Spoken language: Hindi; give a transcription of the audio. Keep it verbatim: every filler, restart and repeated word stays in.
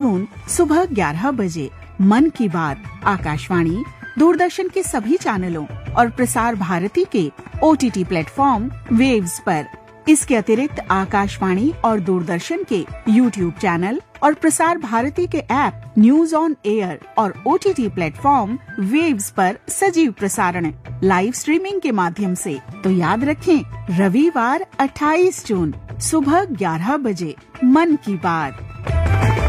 जून सुबह ग्यारह बजे मन की बात आकाशवाणी, दूरदर्शन के सभी चैनलों और प्रसार भारती के ओटीटी प्लेटफॉर्म वेव्स पर। इसके अतिरिक्त आकाशवाणी और दूरदर्शन के यूट्यूब चैनल और प्रसार भारती के ऐप न्यूज ऑन एयर और ओटीटी प्लेटफॉर्म वेव्स पर सजीव प्रसारण लाइव स्ट्रीमिंग के माध्यम से। तो याद रखें, रविवार अट्ठाईस जून सुबह ग्यारह बजे मन की बात।